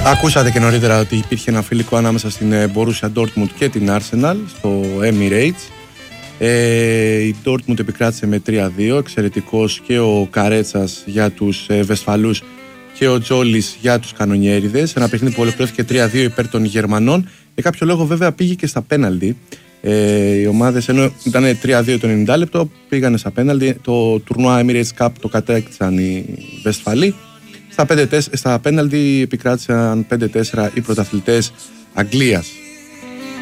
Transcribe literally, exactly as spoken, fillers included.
Ακούσατε και νωρίτερα ότι υπήρχε ένα φιλικό ανάμεσα στην Borussia Dortmund και την Arsenal στο Emirates. Ε, η Dortmund επικράτησε με τρία δύο, εξαιρετικός και ο Καρέτσας για τους ε, Βεσφαλούς και ο Τζόλης για τους Κανονιέριδες. Ένα παιχνίδι που ολοκληρώθηκε τρία δύο υπέρ των Γερμανών. Για κάποιο λόγο βέβαια πήγε και στα πέναλτι. Ε, οι ομάδες, ενώ ήταν τρία δύο το ενενήντα λεπτό, πήγανε στα πέναλτι. Το τουρνουά Emirates Cup το κατέκτησαν οι Βεσφαλοί. Στα, στα πέναλτι επικράτησαν πέντε τέσσερα οι πρωταθλητές Αγγλίας.